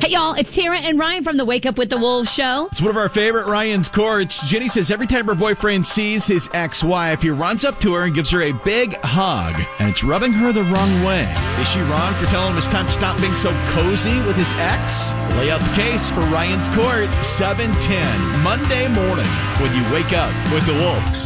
Hey, y'all, it's Tara and Ryan from the Wake Up with the Wolves show. It's one of our favorite Ryan's Courts. Jenny says every time her boyfriend sees his ex-wife, he runs up to her and gives her a big hug, and it's rubbing her the wrong way. Is she wrong for telling him it's time to stop being so cozy with his ex? Lay out the case for Ryan's Court, 7:10, Monday morning, when you wake up with the Wolves.